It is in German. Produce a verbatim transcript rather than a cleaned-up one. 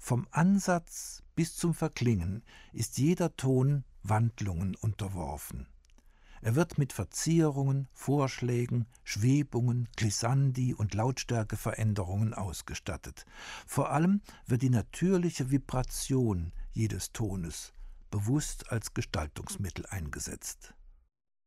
Vom Ansatz bis zum Verklingen ist jeder Ton Wandlungen unterworfen. Er wird mit Verzierungen, Vorschlägen, Schwebungen, Glissandi und Lautstärkeveränderungen ausgestattet. Vor allem wird die natürliche Vibration jedes Tones bewusst als Gestaltungsmittel eingesetzt.